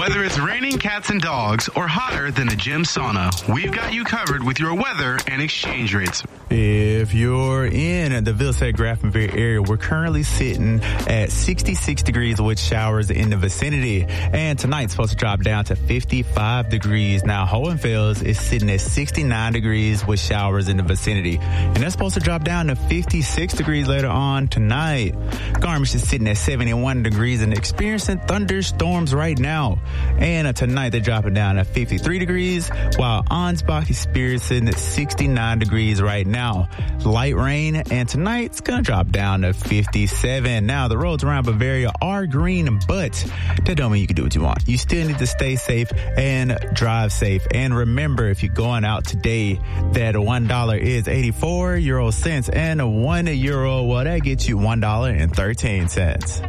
Whether it's raining cats and dogs or hotter than a gym sauna, we've got you covered with your weather and exchange rates. If you're in the Vilsack-Grafton-Veer area, we're currently sitting at 66 degrees with showers in the vicinity. And tonight's supposed to drop down to 55 degrees. Now, Hohenfels is sitting at 69 degrees with showers in the vicinity. And that's supposed to drop down to 56 degrees later on tonight. Garmisch is sitting at 71 degrees and experiencing thunderstorms right now. And tonight they're dropping down to 53 degrees, while Ansbach is experiencing 69 degrees right now. Light rain, and tonight it's going to drop down to 57. Now, the roads around Bavaria are green, but that don't mean you can do what you want. You still need to stay safe and drive safe. And remember, if you're going out today, that $1 is 84 euro cents, and €1, well, that gets you $1.13.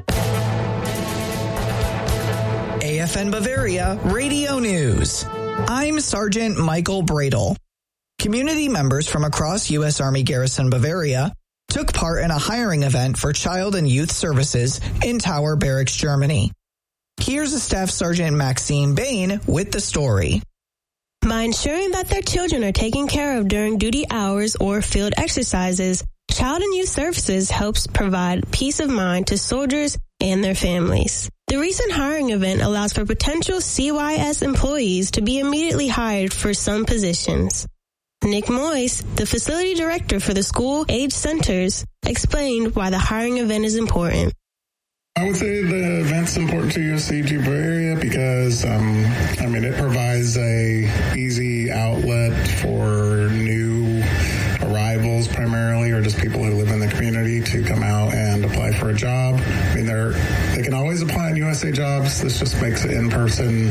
AFN Bavaria Radio News. I'm Sergeant Michael Bradle. Community members from across U.S. Army Garrison Bavaria took part in a hiring event for Child and Youth Services in Tower Barracks, Germany. Here's a Staff Sergeant Maxine Bain with the story. By ensuring that their children are taken care of during duty hours or field exercises, Child and Youth Services helps provide peace of mind to soldiers and their families. The recent hiring event allows for potential CYS employees to be immediately hired for some positions. Nick Moyes, the facility director for the school age centers, explained why the hiring event is important. I would say the event's important to USAG Bavaria because, it provides a easy outlet for new arrivals primarily, or just people who live in the community to come out and apply for a job. They can always apply on USA Jobs. This just makes it in-person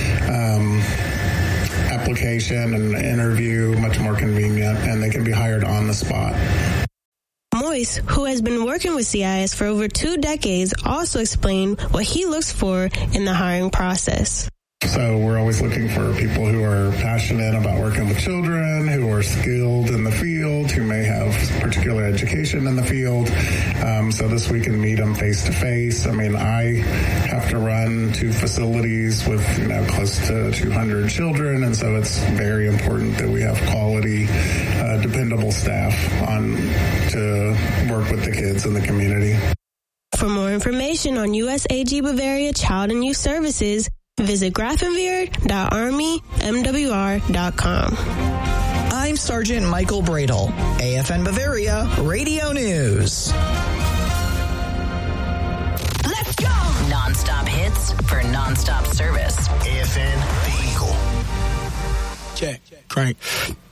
application and interview much more convenient, and they can be hired on the spot. Moyes, who has been working with CIS for over 2 decades, also explained what he looks for in the hiring process. So we're always looking for people who are passionate about working with children, who are skilled in the field, who may have particular education in the field, so this we can meet them face to face. I have to run 2 facilities with close to 200 children, and so it's very important that we have quality, dependable staff on to work with the kids in the community. For more information on USAG Bavaria Child and Youth Services, visit grafenveer.armymwr.com. I'm Sergeant Michael Bradle, AFN Bavaria Radio News. Let's go! Non-stop hits for non-stop service. AFN, the Eagle. Check. Crank.